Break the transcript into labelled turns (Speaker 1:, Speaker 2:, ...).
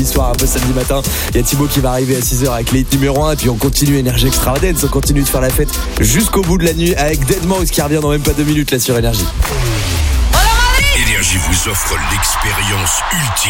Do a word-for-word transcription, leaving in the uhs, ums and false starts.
Speaker 1: Soir un peu samedi matin, il y a Thibaut qui va arriver à six heures avec les numéro un et puis on continue Énergie Extravagance, on continue de faire la fête jusqu'au bout de la nuit avec deadmau cinq qui revient dans même pas deux minutes là sur Énergie.
Speaker 2: Énergie vous offre l'expérience ultime.